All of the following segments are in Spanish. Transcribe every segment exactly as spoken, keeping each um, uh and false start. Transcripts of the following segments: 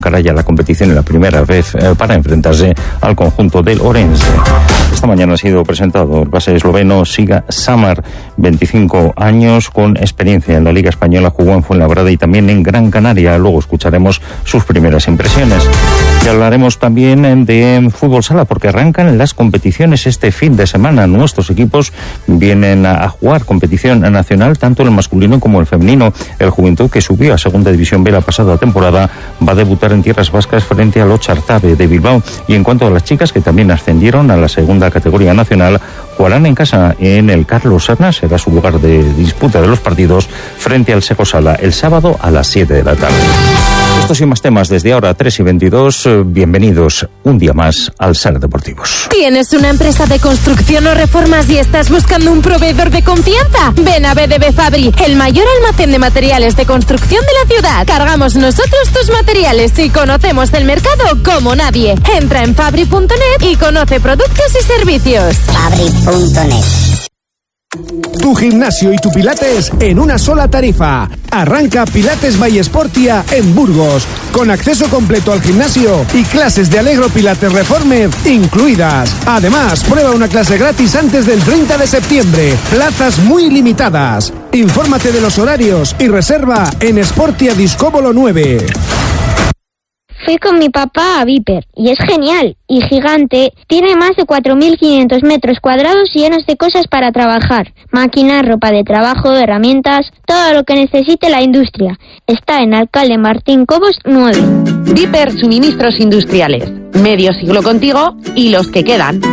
Caraya la competición en la primera vez eh, para enfrentarse al conjunto del Orense. Esta mañana ha sido presentado el base esloveno Siga Samar, veinticinco años, con experiencia en la Liga Española, jugó en Fuenlabrada y también en Gran Canaria. Luego escucharemos sus primeras impresiones. Y hablaremos también de fútbol sala, porque arrancan las competiciones este fin de semana. Nuestros equipos vienen a jugar competición nacional, tanto el masculino como el femenino. El Juventud, que subió a Segunda División B la pasada temporada, va a debutar en tierras vascas frente al Ochartabe de Bilbao. Y en cuanto a las chicas, que también ascendieron a la segunda categoría nacional, jugarán en casa en el Carlos Serna. Será su lugar de disputa de los partidos frente al Seco Sala el sábado a las siete de la tarde. Estos y más temas desde ahora, tres y veintidós. Bienvenidos un día más al Ser Deportivos. ¿Tienes una empresa de construcción o reformas y estás buscando un proveedor de confianza? Ven a B D B Fabri, el mayor almacén de materiales de construcción de la ciudad. Cargamos nosotros tus materiales y conocemos el mercado como nadie. Entra en fabri punto net y conoce productos y servicios. fabri punto net. Tu gimnasio y tu pilates en una sola tarifa. Arranca Pilates by Sportia en Burgos, con acceso completo al gimnasio y clases de Allegro Pilates Reformer incluidas. Además, prueba una clase gratis antes del treinta de septiembre. Plazas muy limitadas. Infórmate de los horarios y reserva en Sportia Discóbolo nueve. Fui con mi papá a Viper y es genial y gigante. Tiene más de cuatro mil quinientos metros cuadrados llenos de cosas para trabajar. Máquinas, ropa de trabajo, herramientas, todo lo que necesite la industria. Está en Alcalde Martín Cobos nueve. Viper Suministros Industriales. Medio siglo contigo y los que quedan.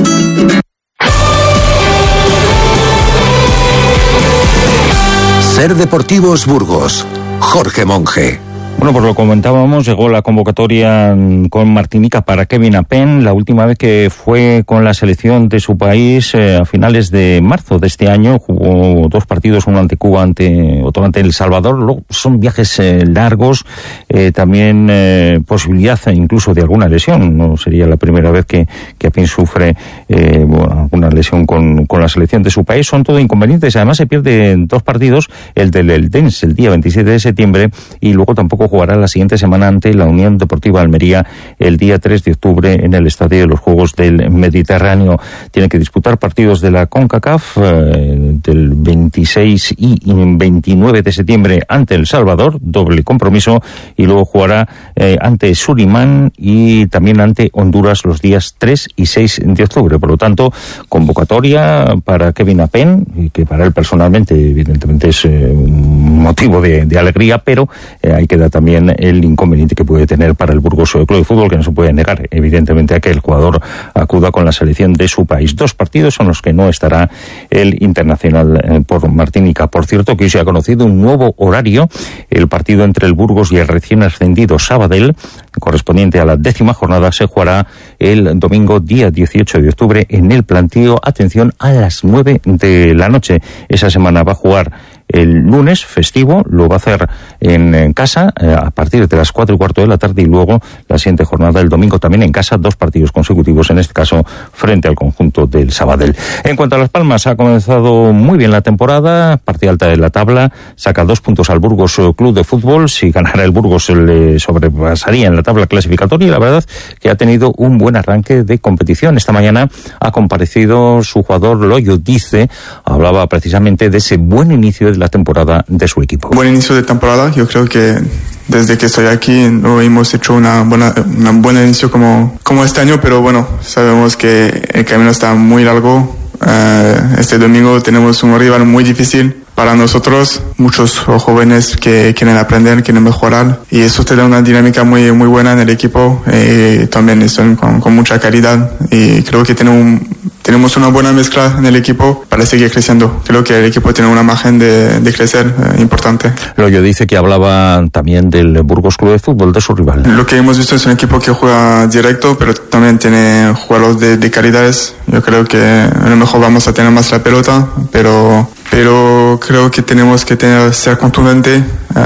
Ser Deportivos Burgos. Jorge Monge. Bueno, pues lo comentábamos, llegó la convocatoria con Martinica para Kevin Apen, la última vez que fue con la selección de su país eh, a finales de marzo de este año. Jugó dos partidos, uno ante Cuba, ante otro ante El Salvador. Luego son viajes eh, largos, eh, también eh, posibilidad incluso de alguna lesión. No sería la primera vez que, que Apen sufre eh, bueno, alguna lesión con, con la selección de su país. Son todo inconvenientes. Además se pierden dos partidos, el del Eldense el día veintisiete de septiembre y luego tampoco jugará la siguiente semana ante la Unión Deportiva Almería el día tres de octubre en el Estadio de los Juegos del Mediterráneo. Tiene que disputar partidos de la CONCACAF eh, del veintiséis y veintinueve de septiembre ante El Salvador, doble compromiso, y luego jugará eh, ante Surinam y también ante Honduras los días tres y seis de octubre. Por lo tanto, convocatoria para Kevin Apen, y que para él personalmente evidentemente es eh, un motivo de, de alegría, pero eh, hay que dar también el inconveniente que puede tener para el Burgos Club de Fútbol, que no se puede negar evidentemente a que el jugador acuda con la selección de su país. Dos partidos son los que no estará el internacional eh, por Martinica. Por cierto, que hoy se ha conocido un nuevo horario, el partido entre el Burgos y el recién ascendido Sabadell, correspondiente a la décima jornada, se jugará el domingo día dieciocho de octubre en el plantío, atención, a las nueve de la noche. Esa semana va a jugar el lunes festivo, lo va a hacer en, en casa eh, a partir de las cuatro y cuarto de la tarde, y luego la siguiente jornada el domingo también en casa, dos partidos consecutivos, en este caso frente al conjunto del Sabadell. En cuanto a Las Palmas, ha comenzado muy bien la temporada, parte alta de la tabla, saca dos puntos al Burgos Club de Fútbol. Si ganara el Burgos se le sobrepasaría en la tabla clasificatoria, y la verdad que ha tenido un buen arranque de competición. Esta mañana ha comparecido su jugador Loyo Dice, hablaba precisamente de ese buen inicio de la temporada de su equipo. Buen inicio de temporada, yo creo que desde que estoy aquí no hemos hecho una buena, una buena inicio como, como este año, pero bueno, sabemos que el camino está muy largo. Uh, este domingo tenemos un rival muy difícil para nosotros, muchos jóvenes que quieren aprender, quieren mejorar, y eso te da una dinámica muy muy buena en el equipo. Eh, también están con, con mucha calidad, y creo que tenemos un, tenemos una buena mezcla en el equipo para seguir creciendo. Creo que el equipo tiene una margen de, de crecer eh, importante. Loyo dice que hablaba también del Burgos Club de Fútbol, de su rival. Lo que hemos visto es un equipo que juega directo, pero también tiene jugadores de, de calidades. Yo creo que a lo mejor vamos a tener más la pelota, pero pero creo que tenemos que tener, ser contundente,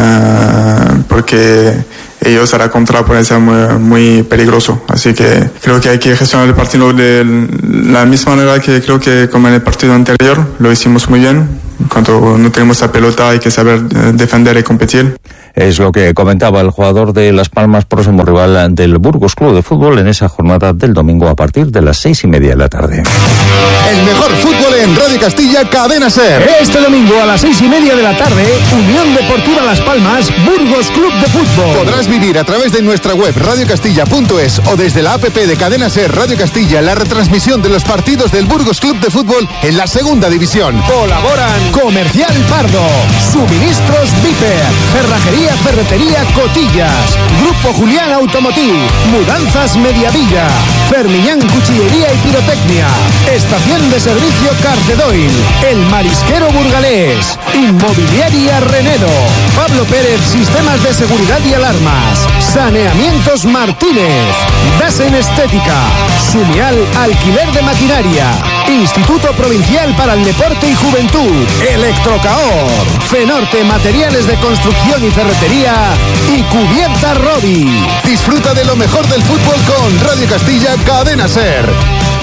uh, porque ellos a la contra pueden ser muy, muy peligroso. Así que creo que hay que gestionar el partido de la misma manera que creo que como en el partido anterior lo hicimos muy bien. cuando no tenemos la pelota hay que saber eh, defender y competir. Es lo que comentaba el jugador de Las Palmas, próximo rival del Burgos Club de Fútbol, en esa jornada del domingo a partir de las seis y media de la tarde. El mejor fútbol en Radio Castilla, Cadena SER. Este domingo a las seis y media de la tarde, Unión Deportiva Las Palmas, Burgos Club de Fútbol. Podrás vivir a través de nuestra web radio castilla punto es o desde la app de Cadena SER Radio Castilla la retransmisión de los partidos del Burgos Club de Fútbol en la segunda división. Colaboran Comercial Pardo, Suministros Viper, Cerrajería Ferretería Cotillas, Grupo Julián Automotiv, Mudanzas Mediavilla, Fermiñán Cuchillería y Pirotecnia, Estación de Servicio Carcedoil, El Marisquero Burgalés, Inmobiliaria Renedo, Pablo Pérez Sistemas de Seguridad y Alarmas, Saneamientos Martínez, Dasen Estética, Sumial Alquiler de Maquinaria, Instituto Provincial para el Deporte y Juventud, Electrocaor, Fenorte Materiales de Construcción y Ferretería y Cubierta Robi. Disfruta de lo mejor del fútbol con Radio Castilla, Cadena SER.